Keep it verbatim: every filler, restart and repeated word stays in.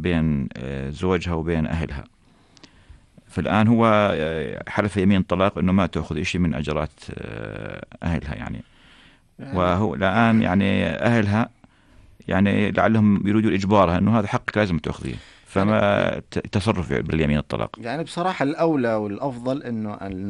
بين زوجها وبين أهلها. فالآن هو حلف يمين طلاق أنه ما تأخذ إشي من أجرات أهلها يعني. وهو الآن يعني أهلها يعني لعلهم يريدوا إجبارها أنه هذا حقك لازم تأخذيه، فما تصرف باليمين الطلاق. يعني بصراحة الأولى والأفضل إنه